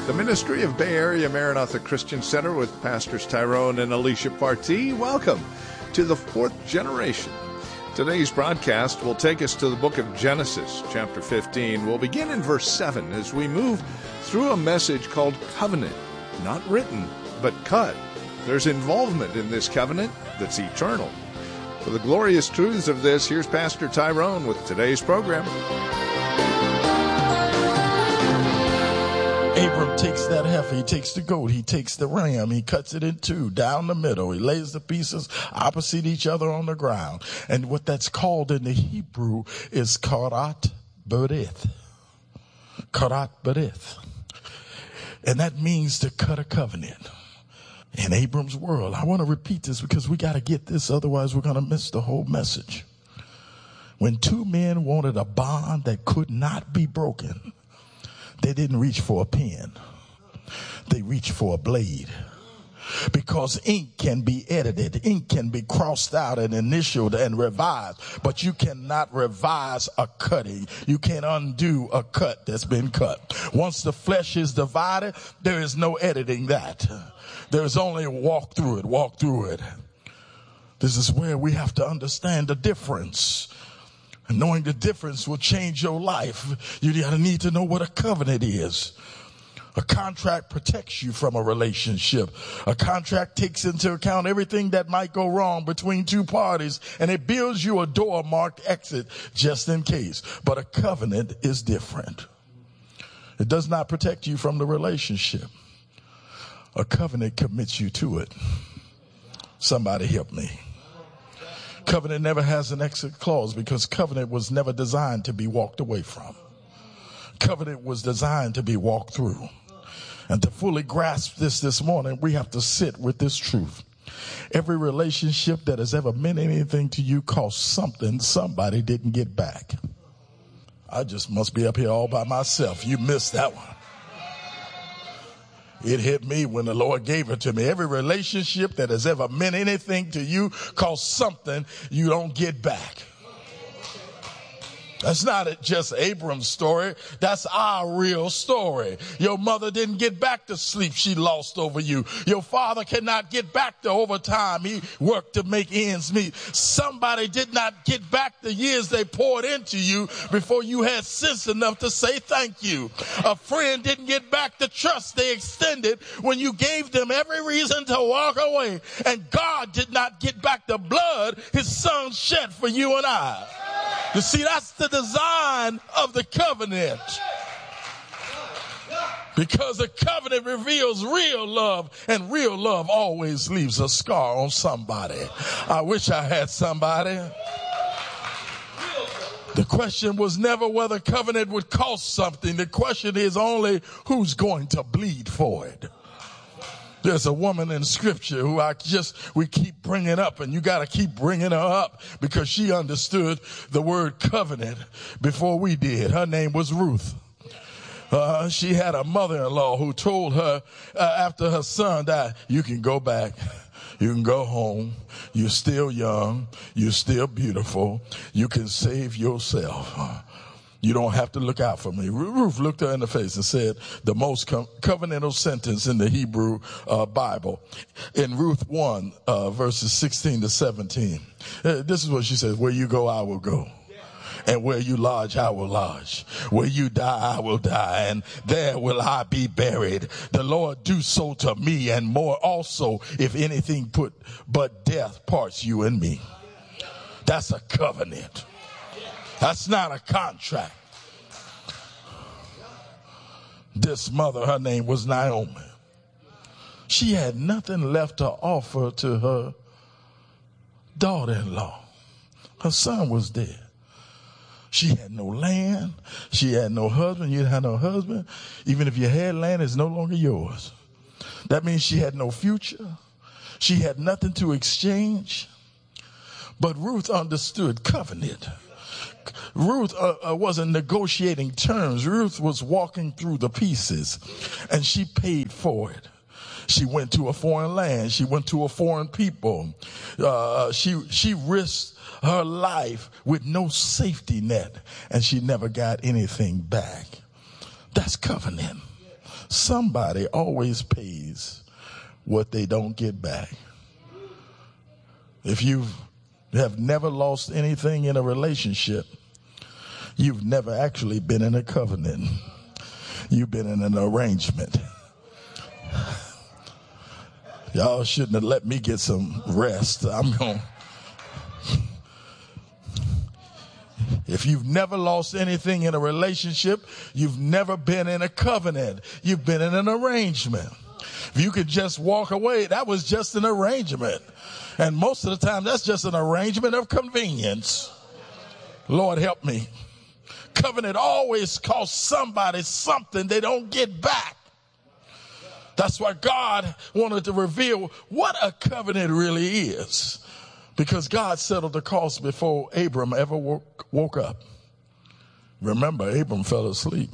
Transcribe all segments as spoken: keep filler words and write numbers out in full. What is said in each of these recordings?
The ministry of Bay Area Maranatha Christian Center with Pastors Tyrone and Alicia Partee. Welcome to the fourth generation. Today's broadcast will take us to the book of Genesis, chapter fifteen. We'll begin in verse seven as we move through a message called covenant. Not written, but cut. There's involvement in this covenant that's eternal. For the glorious truths of this, here's Pastor Tyrone with today's program. Abram takes that heifer, he takes the goat, he takes the ram, he cuts it in two, down the middle. He lays the pieces opposite each other on the ground. And what that's called in the Hebrew is karat berith. Karat berith. And that means to cut a covenant. In Abram's world, I want to repeat this because we got to get this, otherwise we're going to miss the whole message. When two men wanted a bond that could not be broken, they didn't reach for a pen. They reached for a blade. Because ink can be edited. Ink can be crossed out and initialed and revised. But you cannot revise a cutting. You can't undo a cut that's been cut. Once the flesh is divided, there is no editing that. There's only walk through it, walk through it. This is where we have to understand the difference. And knowing the difference will change your life. You need to know what a covenant is. A contract protects you from a relationship. A contract takes into account everything that might go wrong between two parties, and it builds you a door marked exit just in case. But a covenant is different. It does not protect you from the relationship. A covenant commits you to it. Somebody help me. Covenant never has an exit clause because covenant was never designed to be walked away from. Covenant was designed to be walked through. And to fully grasp this this morning, we have to sit with this truth. Every relationship that has ever meant anything to you cost something somebody didn't get back. I just must be up here all by myself. You missed that one. It hit me when the Lord gave it to me. Every relationship that has ever meant anything to you costs something you don't get back. That's not just Abram's story. That's our real story. Your mother didn't get back the sleep she lost over you. Your father cannot get back the overtime he worked to make ends meet. Somebody did not get back the years they poured into you before you had sense enough to say thank you. A friend didn't get back the trust they extended when you gave them every reason to walk away. And God did not get back the blood his son shed for you and I. You see, that's the design of the covenant. Because the covenant reveals real love, and real love always leaves a scar on somebody. I wish I had somebody. The question was never whether covenant would cost something. The question is only who's going to bleed for it. There's a woman in scripture who I just, we keep bringing up, and you got to keep bringing her up because she understood the word covenant before we did. Her name was Ruth. Uh, she had a mother-in-law who told her uh, after her son died, you can go back. You can go home. You're still young. You're still beautiful. You can save yourself. You don't have to look out for me. Ruth looked her in the face and said the most co- covenantal sentence in the Hebrew uh, Bible. In Ruth one, uh, verses sixteen to seventeen. Uh, this is what she says, where you go, I will go. And where you lodge, I will lodge. Where you die, I will die. And there will I be buried. The Lord do so to me and more also, if anything put but death parts you and me. That's a covenant. That's not a contract. This mother, her name was Naomi. She had nothing left to offer to her daughter-in-law. Her son was dead. She had no land. She had no husband. You didn't have no husband. Even if you had land, it's no longer yours. That means she had no future. She had nothing to exchange. But Ruth understood covenant. Ruth uh, uh, wasn't negotiating terms. Ruth was walking through the pieces, and she paid for it. She went to a foreign land. She went to a foreign people. Uh, she she risked her life with no safety net, and she never got anything back. That's covenant. somebody always pays what they don't get back. If you have never lost anything in a relationship, you've never actually been in a covenant. You've been in an arrangement. Y'all shouldn't have let me get some rest. I'm going. If you've never lost anything in a relationship, you've never been in a covenant. You've been in an arrangement. If you could just walk away, that was just an arrangement. And most of the time, that's just an arrangement of convenience. Lord, help me. Covenant always costs somebody something they don't get back. That's why God wanted to reveal what a covenant really is. Because God settled the cost before Abram ever woke, woke up. Remember, Abram fell asleep.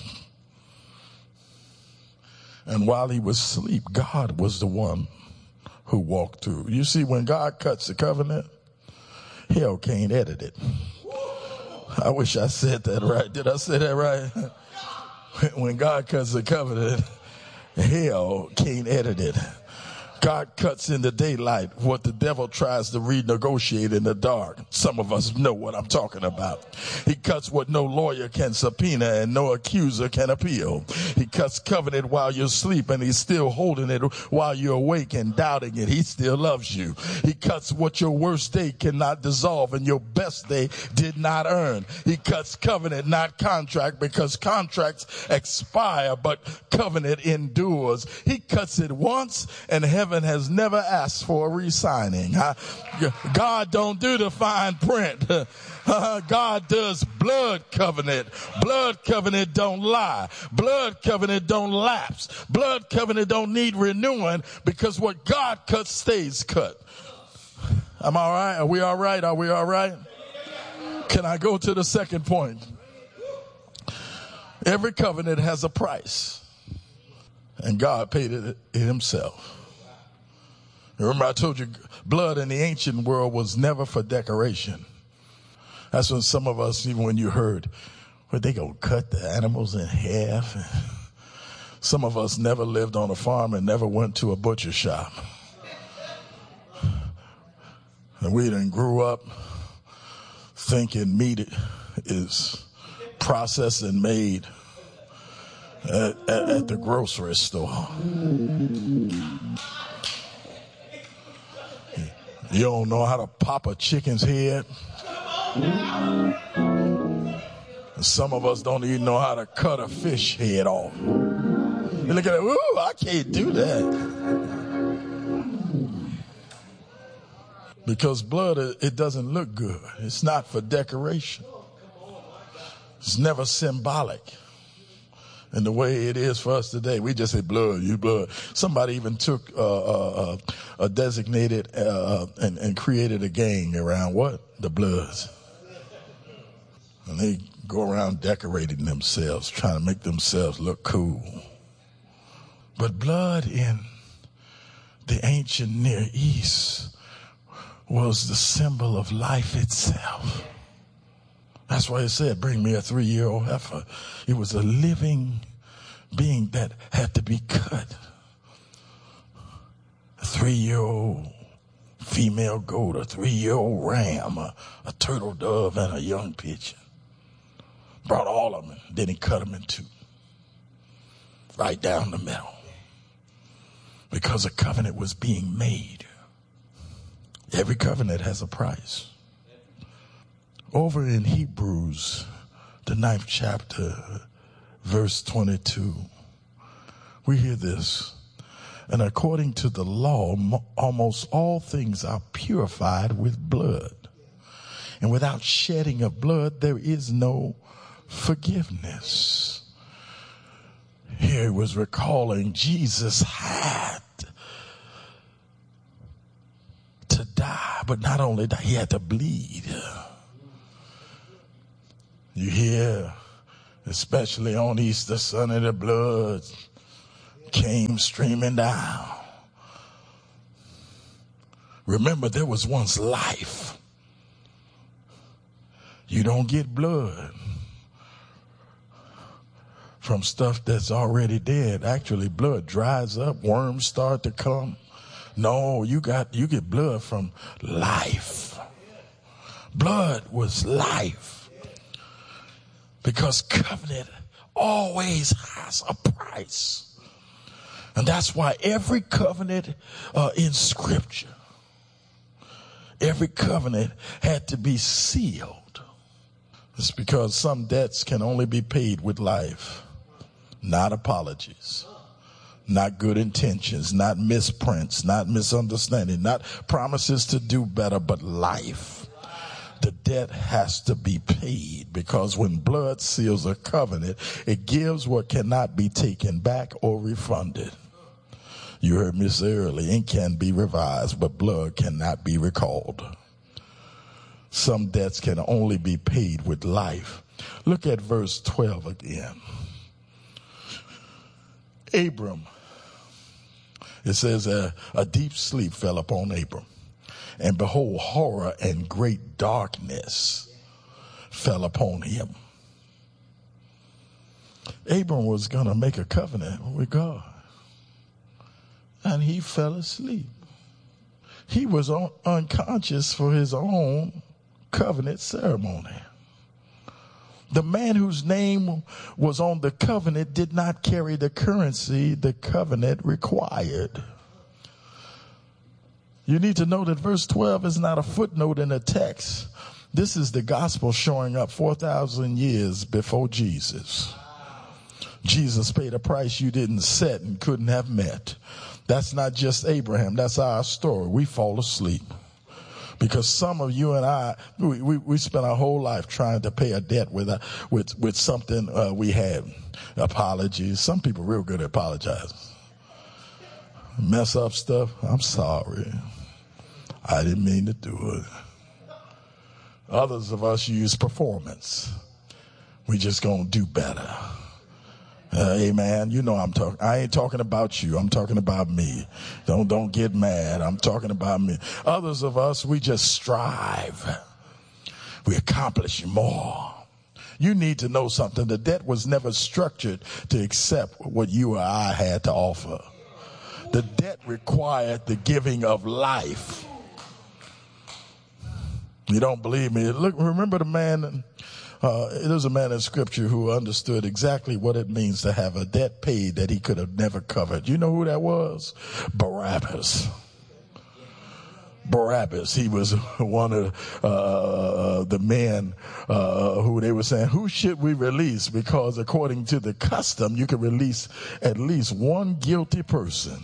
And while he was asleep, God was the one who walked through. You see, when God cuts the covenant, hell can't edit it. I wish I said that right. Did I say that right? When God cuts the covenant, hell can't edit it. God cuts in the daylight what the devil tries to renegotiate in the dark. Some of us know what I'm talking about. He cuts what no lawyer can subpoena and no accuser can appeal. He cuts covenant while you're asleep, and he's still holding it while you're awake and doubting it. He still loves you. He cuts what your worst day cannot dissolve and your best day did not earn. He cuts covenant, not contract, because contracts expire, but covenant endures. He cuts it once, and heaven has never asked for a re-signing. God don't do the fine print. God does blood covenant. Blood covenant don't lie. Blood covenant don't lapse. Blood covenant don't need renewing, because what God cuts stays cut. Am I all right? Are we all right? Are we all right? Can I go to the second point? Every covenant has a price, and God paid it himself. Remember I told you blood in the ancient world was never for decoration. That's when some of us, even when you heard, well, they gonna cut the animals in half. Some of us never lived on a farm and never went to a butcher shop. And we done grew up thinking meat is processed and made at, at, at the grocery store. You don't know how to pop a chicken's head. Some of us don't even know how to cut a fish head off. You look at it, ooh, I can't do that. Because blood, it doesn't look good. It's not for decoration. It's never symbolic. And the way it is for us today, we just say blood, you blood. Somebody even took uh, uh, a designated uh, and, and created a gang around what? The Bloods. And they go around decorating themselves, trying to make themselves look cool. But blood in the ancient Near East was the symbol of life itself. That's why it said, bring me a three-year-old heifer. It was a living being that had to be cut. A three-year-old female goat, a three-year-old ram, a, a turtle dove, and a young pigeon. Brought all of them, then he cut them in two. Right down the middle. Because a covenant was being made. Every covenant has a price. Over in Hebrews, the ninth chapter, verse twenty-two, we hear this. And according to the law, almost all things are purified with blood. And without shedding of blood, there is no forgiveness. Here he was recalling Jesus had to die, but not only that, he had to bleed. You hear, especially on Easter Sunday, the blood came streaming down. Remember, there was once life. You don't get blood from stuff that's already dead. Actually, blood dries up, worms start to come. No, you got you get blood from life. Blood was life. Because covenant always has a price. And that's why every covenant uh, in Scripture, every covenant had to be sealed. It's because some debts can only be paid with life, not apologies, not good intentions, not misprints, not misunderstanding, not promises to do better, but life. The debt has to be paid, because when blood seals a covenant, it gives what cannot be taken back or refunded. You heard me say earlier, ink can be revised, but blood cannot be recalled. Some debts can only be paid with life. Look at verse twelve again. Abram, it says a, a deep sleep fell upon Abram. And behold, horror and great darkness fell upon him. Abram was going to make a covenant with God. And he fell asleep. He was un- unconscious for his own covenant ceremony. The man whose name was on the covenant did not carry the currency the covenant required. You need to know that verse twelve is not a footnote in the text. This is the gospel showing up four thousand years before Jesus. Jesus paid a price you didn't set and couldn't have met. That's not just Abraham. That's our story. We fall asleep. Because some of you and I, we, we, we spent our whole life trying to pay a debt with a, with, with something uh, we had. Apologies. Some people are real good at apologizing. Mess up stuff. I'm sorry. I didn't mean to do it. Others of us use performance. We just gonna do better. Uh, amen. You know I'm talking. I ain't talking about you. I'm talking about me. Don't don't get mad. I'm talking about me. Others of us, we just strive. We accomplish more. You need to know something. The debt was never structured to accept what you or I had to offer. The debt required the giving of life. You don't believe me? Look, remember the man, uh, there's a man in Scripture who understood exactly what it means to have a debt paid that he could have never covered. You know who that was? Barabbas. Barabbas. He was one of uh, the men uh, who they were saying, who should we release? Because according to the custom, you could release at least one guilty person.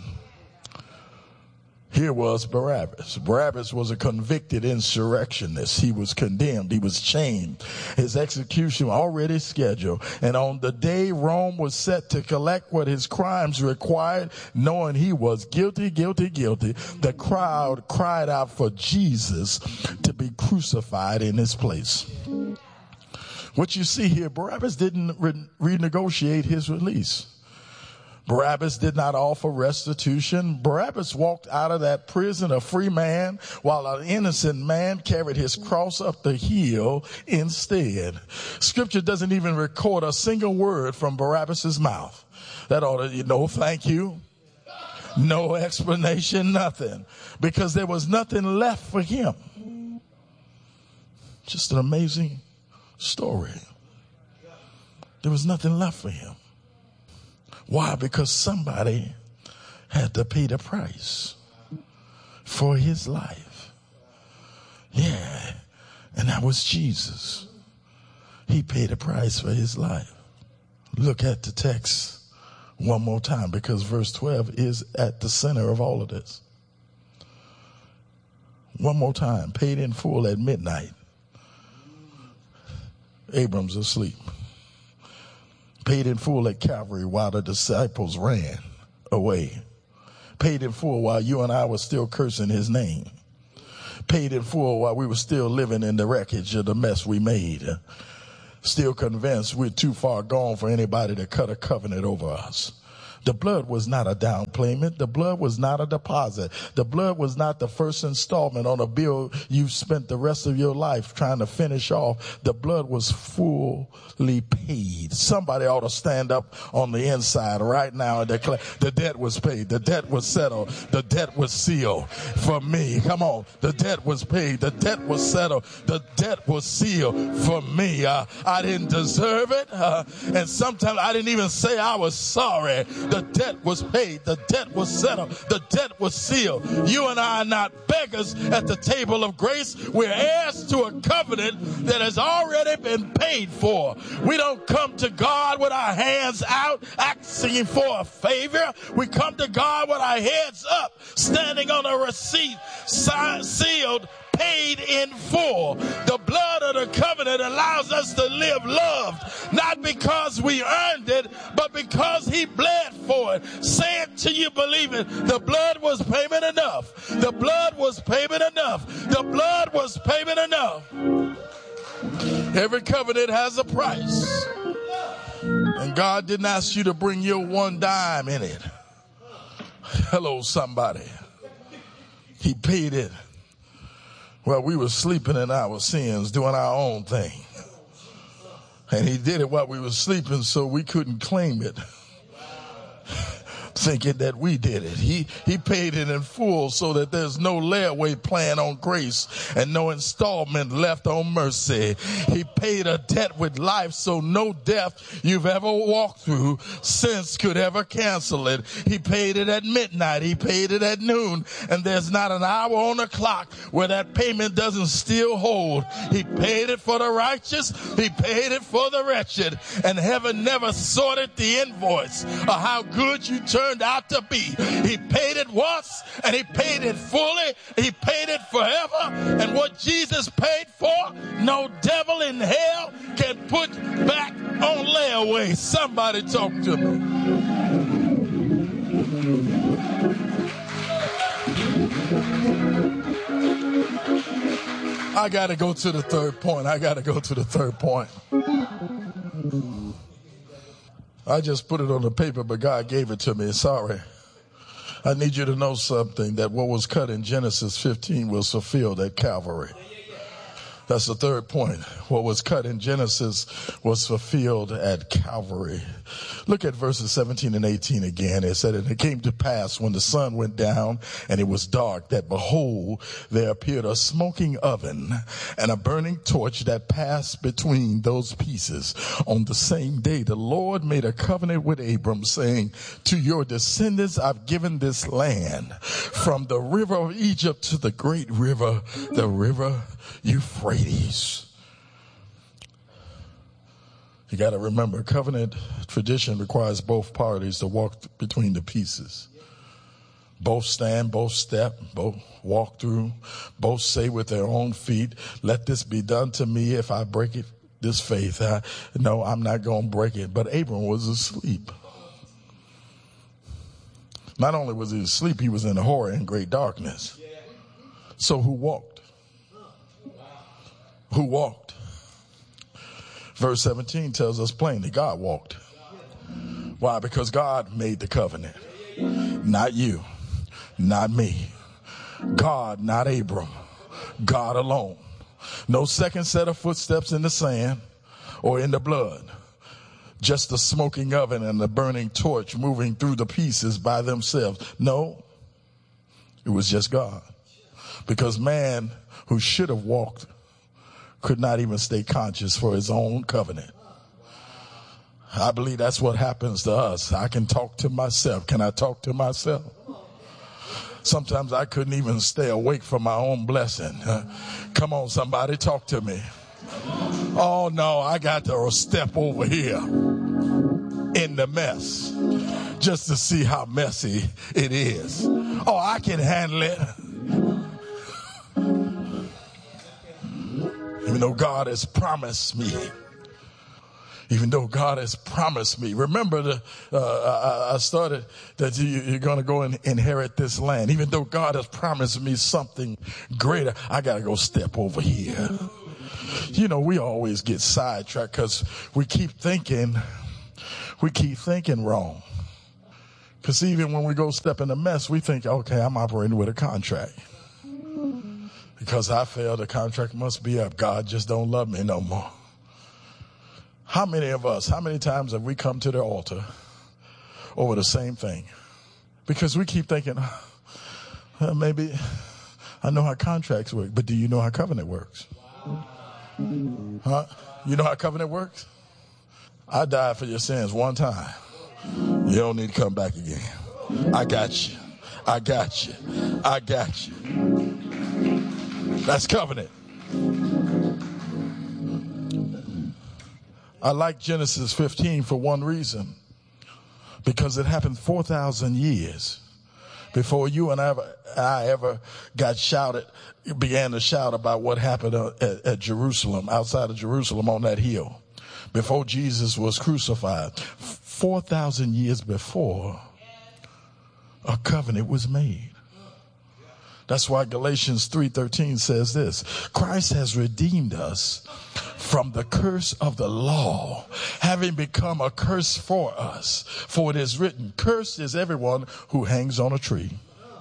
Here was Barabbas. Barabbas was a convicted insurrectionist. He was condemned. He was chained. His execution already scheduled. And on the day Rome was set to collect what his crimes required, knowing he was guilty, guilty, guilty, the crowd cried out for Jesus to be crucified in his place. What you see here, Barabbas didn't re- renegotiate his release. Barabbas did not offer restitution. Barabbas walked out of that prison a free man, while an innocent man carried his cross up the hill instead. Scripture doesn't even record a single word from Barabbas's mouth. That ought to, you know, thank you. No explanation, nothing. Because there was nothing left for him. Just an amazing story. There was nothing left for him. Why? Because somebody had to pay the price for his life. Yeah. And that was Jesus. He paid a price for his life. Look at the text one more time, because verse twelve is at the center of all of this. One more time. Paid in full at midnight. Abram's asleep. Paid in full at Calvary while the disciples ran away. Paid in full while you and I were still cursing his name. Paid in full while we were still living in the wreckage of the mess we made. Still convinced we're too far gone for anybody to cut a covenant over us. The blood was not a down payment. The blood was not a deposit. The blood was not the first installment on a bill you spent the rest of your life trying to finish off. The blood was fully paid. Somebody ought to stand up on the inside right now and declare the debt was paid. The debt was settled. The debt was sealed for me. Come on. The debt was paid. The debt was settled. The debt was sealed for me. Uh, I didn't deserve it. Uh, and sometimes I didn't even say I was sorry. The debt was paid. The debt was settled. The debt was sealed. You and I are not beggars at the table of grace. We're heirs to a covenant that has already been paid for. We don't come to God with our hands out asking for a favor. We come to God with our heads up, standing on a receipt, signed, sealed, paid in full. The blood of the covenant allows us to live loved, not because we earned it, but because he bled for it. Say it till you believe it. The blood was payment enough. The blood was payment enough. The blood was payment enough. Every covenant has a price. And God didn't ask you to bring your one dime in it. Hello, somebody. He paid it. Well, we were sleeping in our sins, doing our own thing. And he did it while we were sleeping, so we couldn't claim it, thinking that we did it. He he paid it in full so that there's no layaway plan on grace and no installment left on mercy. He paid a debt with life so no death you've ever walked through since could ever cancel it. He paid it at midnight. He paid it at noon. And there's not an hour on the clock where that payment doesn't still hold. He paid it for the righteous. He paid it for the wretched. And heaven never sorted the invoice of how good you turned out to be. He paid it once and he paid it fully. He paid it forever. And what Jesus paid for, no devil in hell can put back on layaway. Somebody talk to me. I got to go to the third point. I got to go to the third point. I just put it on the paper, but God gave it to me. Sorry. I need you to know something, that what was cut in Genesis fifteen was fulfilled at Calvary. That's the third point. What was cut in Genesis was fulfilled at Calvary. Look at verses seventeen and eighteen again. It said, and it came to pass when the sun went down and it was dark, that behold, there appeared a smoking oven and a burning torch that passed between those pieces. On the same day, the Lord made a covenant with Abram, saying, to your descendants I've given this land, from the river of Egypt to the great river, the river Euphrates. You got to remember, covenant tradition requires both parties to walk between the pieces. Both stand, both step, both walk through, both say with their own feet, let this be done to me if I break it, this faith. I, no, I'm not going to break it. But Abram was asleep. Not only was he asleep, he was in horror and great darkness. So who walked? Who walked? Verse seventeen tells us plainly, God walked. Why? Because God made the covenant. Not you, not me. God, not Abram. God alone. No second set of footsteps in the sand or in the blood. Just the smoking oven and the burning torch moving through the pieces by themselves. No, it was just God. Because man who should have walked could not even stay conscious for his own covenant. I believe that's what happens to us. I can talk to myself. Can I talk to myself? Sometimes I couldn't even stay awake for my own blessing. Uh, come on, somebody, talk to me. Oh, no, I got to step over here in the mess just to see how messy it is. Oh, I can handle it. Even though God has promised me. Even though God has promised me. Remember, the, uh, I, I started that you, you're going to go and inherit this land. Even though God has promised me something greater, I got to go step over here. You know, we always get sidetracked because we keep thinking, we keep thinking wrong. Because even when we go step in the mess, we think, okay, I'm operating with a contract. Because I failed, the contract must be up. God just don't love me no more. How many of us, how many times have we come to the altar over the same thing? Because we keep thinking, well, maybe I know how contracts work, but do you know how covenant works? Huh? You know how covenant works? I died for your sins one time. You don't need to come back again. I got you. I got you. I got you. That's covenant. I like Genesis fifteen for one reason. Because it happened four thousand years before you and I, I ever got shouted, began to shout about what happened at, at Jerusalem, outside of Jerusalem on that hill. Before Jesus was crucified, four thousand years before, a covenant was made. That's why Galatians three thirteen says this: Christ has redeemed us from the curse of the law, having become a curse for us. For it is written, cursed is everyone who hangs on a tree.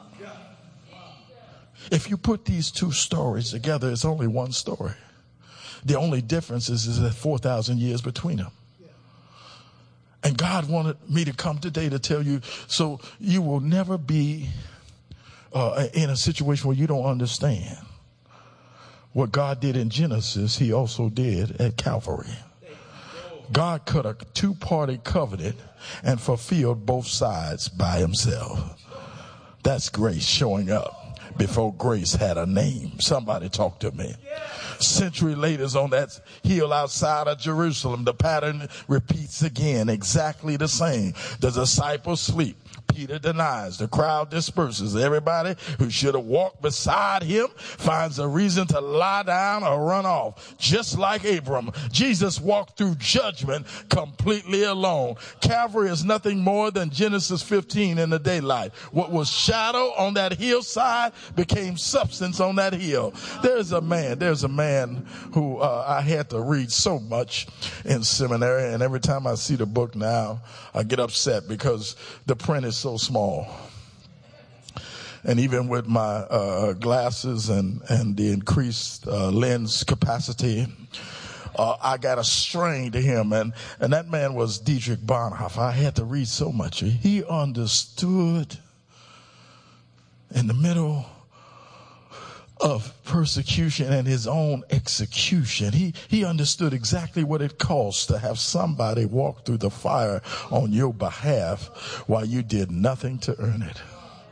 If you put these two stories together, it's only one story. The only difference is, is that four thousand years between them. And God wanted me to come today to tell you, so you will never be uh, in a situation where you don't understand. What God did in Genesis, he also did at Calvary. God cut a two-party covenant and fulfilled both sides by himself. That's grace showing up before grace had a name. Somebody talk to me. Century later, on that hill outside of Jerusalem, the pattern repeats again, exactly the same. The disciples sleep. Peter denies. The crowd disperses. Everybody who should have walked beside him finds a reason to lie down or run off. Just like Abram, Jesus walked through judgment completely alone. Calvary is nothing more than Genesis fifteen in the daylight. What was shadow on that hillside became substance on that hill. There's a man, there's a man who uh, I had to read so much in seminary, and every time I see the book now, I get upset because the print is so small. And even with my uh, glasses and, and the increased uh, lens capacity, uh, I got a strain to him. And, and that man was Dietrich Bonhoeffer. I had to read so much. He understood in the middle of persecution and his own execution. He, he understood exactly what it costs to have somebody walk through the fire on your behalf while you did nothing to earn it.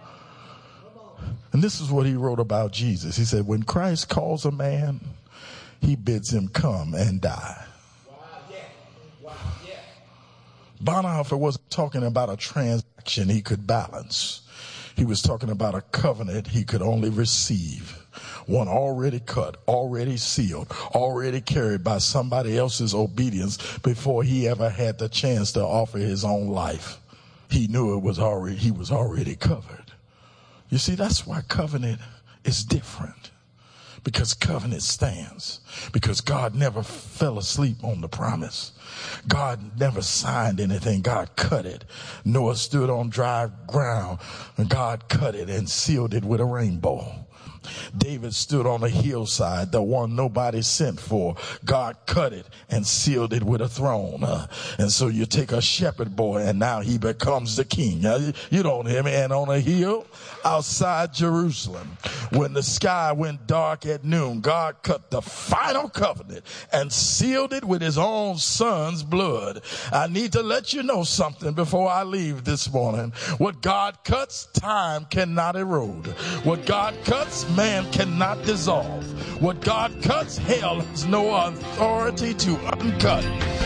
And this is what he wrote about Jesus. He said, when Christ calls a man, he bids him come and die. Bonhoeffer wasn't talking about a transaction he could balance. He was talking about a covenant he could only receive. One already cut, already sealed, already carried by somebody else's obedience before he ever had the chance to offer his own life. He knew it was already, he was already covered. You see, that's why covenant is different. Because covenant stands. Because God never fell asleep on the promise. God never signed anything. God cut it. Noah stood on dry ground and God cut it and sealed it with a rainbow. David stood on a hillside, the one nobody sent for. God cut it and sealed it with a throne. Uh, and so you take a shepherd boy and now he becomes the king. Uh, you don't hear me? And on a hill outside Jerusalem, when the sky went dark at noon, God cut the final covenant and sealed it with his own son's blood. I need to let you know something before I leave this morning. What God cuts, time cannot erode. What God cuts, man cannot dissolve. What God cuts, hell has no authority to uncut.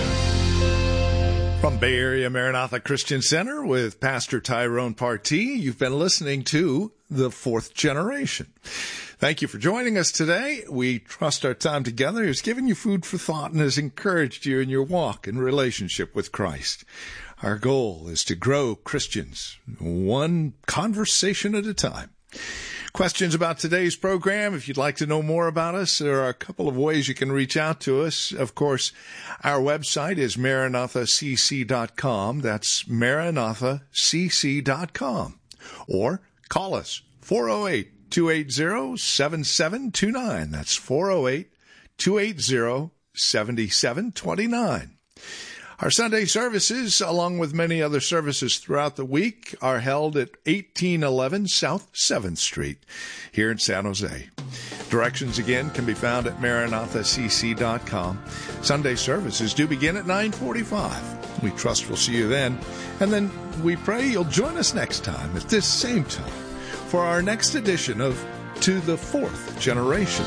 From Bay Area Maranatha Christian Center with Pastor Tyrone Partee, you've been listening to The Fourth Generation. Thank you for joining us today. We trust our time together has given you food for thought and has encouraged you in your walk and relationship with Christ. Our goal is to grow Christians one conversation at a time. Questions about today's program? If you'd like to know more about us, there are a couple of ways you can reach out to us. Of course, our website is maranatha c c dot com. That's maranatha c c dot com. Or call us, four oh eight, two eight zero, seven seven two nine. That's four oh eight, two eight zero, seven seven two nine. Our Sunday services, along with many other services throughout the week, are held at eighteen eleven South seventh Street here in San Jose. Directions, again, can be found at maranatha c c dot com. Sunday services do begin at nine forty-five. We trust we'll see you then. And then we pray you'll join us next time at this same time for our next edition of To the Fourth Generation.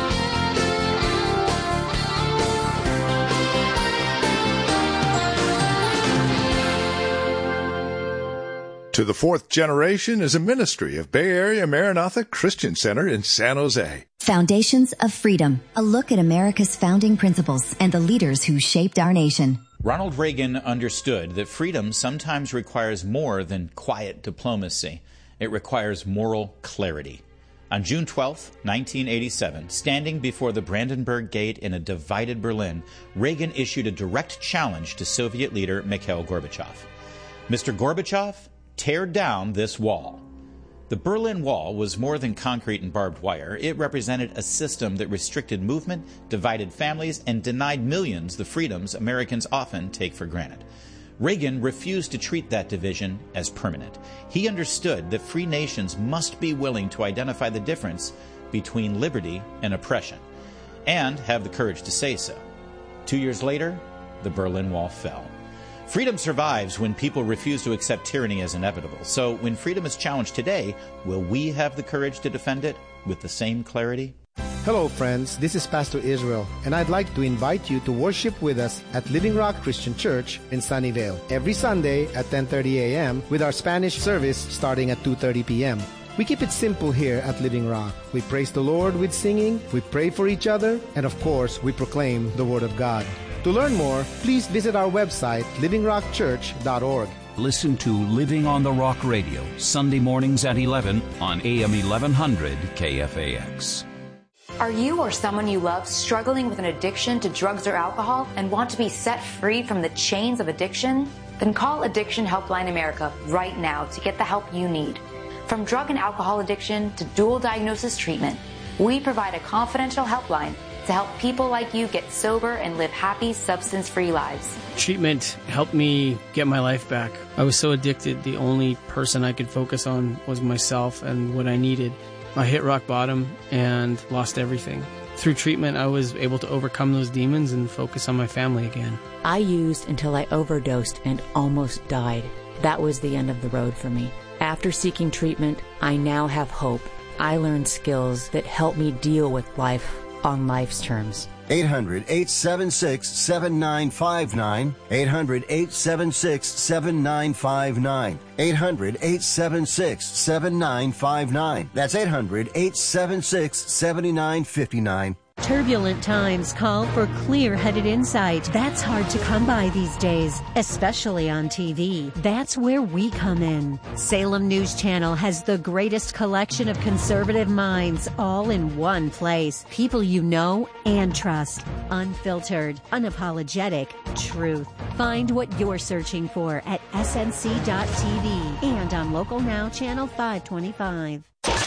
To the Fourth Generation is a ministry of Bay Area Maranatha Christian Center in San Jose. Foundations of Freedom, a look at America's founding principles and the leaders who shaped our nation. Ronald Reagan understood that freedom sometimes requires more than quiet diplomacy. It requires moral clarity. On June twelfth, nineteen eighty-seven, standing before the Brandenburg Gate in a divided Berlin, Reagan issued a direct challenge to Soviet leader Mikhail Gorbachev. Mister Gorbachev, tear down this wall. The Berlin Wall was more than concrete and barbed wire. It represented a system that restricted movement, divided families, and denied millions the freedoms Americans often take for granted. Reagan refused to treat that division as permanent. He understood that free nations must be willing to identify the difference between liberty and oppression, and have the courage to say so. Two years later, the Berlin Wall fell. Freedom survives when people refuse to accept tyranny as inevitable. So when freedom is challenged today, will we have the courage to defend it with the same clarity? Hello, friends. This is Pastor Israel, and I'd like to invite you to worship with us at Living Rock Christian Church in Sunnyvale every Sunday at ten thirty a.m. with our Spanish service starting at two thirty p.m. We keep it simple here at Living Rock. We praise the Lord with singing, we pray for each other, and of course, we proclaim the Word of God. To learn more, please visit our website, living rock church dot org. Listen to Living on the Rock Radio, Sunday mornings at eleven on A M eleven hundred K F A X. Are you or someone you love struggling with an addiction to drugs or alcohol and want to be set free from the chains of addiction? Then call Addiction Helpline America right now to get the help you need. From drug and alcohol addiction to dual diagnosis treatment, we provide a confidential helpline to help people like you get sober and live happy, substance-free lives. Treatment helped me get my life back. I was so addicted, the only person I could focus on was myself and what I needed. I hit rock bottom and lost everything. Through treatment, I was able to overcome those demons and focus on my family again. I used until I overdosed and almost died. That was the end of the road for me. After seeking treatment, I now have hope. I learned skills that help me deal with life on life's terms. eight hundred, eight seven six, seven nine five nine. eight hundred, eight seven six, seven nine five nine. eight hundred, eight seven six, seven nine five nine. That's eight hundred, eight seven six, seven nine five nine. Turbulent times call for clear-headed insight. That's hard to come by these days, especially on T V. That's where we come in. Salem News Channel has the greatest collection of conservative minds all in one place. People you know and trust. Unfiltered, unapologetic truth. Find what you're searching for at S N C dot T V and on Local Now Channel five twenty-five.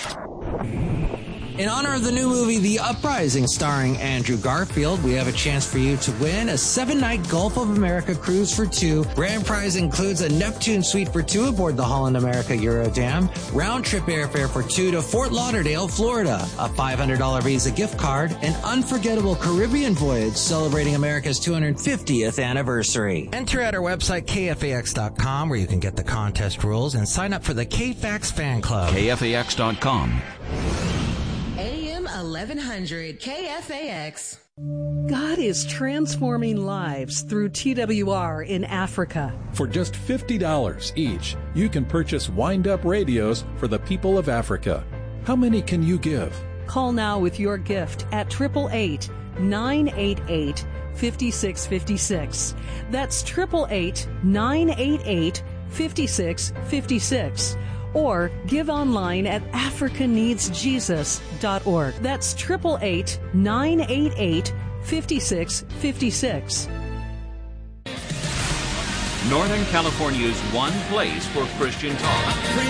In honor of the new movie, The Uprising, starring Andrew Garfield, we have a chance for you to win a seven-night Gulf of America cruise for two. Grand prize includes a Neptune suite for two aboard the Holland America Eurodam, round-trip airfare for two to Fort Lauderdale, Florida, a five hundred dollars Visa gift card, an unforgettable Caribbean voyage celebrating America's two hundred fiftieth anniversary. Enter at our website, K F A X dot com, where you can get the contest rules and sign up for the K F A X fan club. K F A X dot com. A M eleven hundred K F A X. God is transforming lives through T W R in Africa. For just fifty dollars each, you can purchase wind-up radios for the people of Africa. How many can you give? Call now with your gift at eight eight eight, nine eight eight, five six five six. That's eight eight eight, nine eight eight, five six five six. or give online at africa needs jesus dot org. That's eight eight eight, nine eight eight, five six five six. Northern California's one place for Christian talk.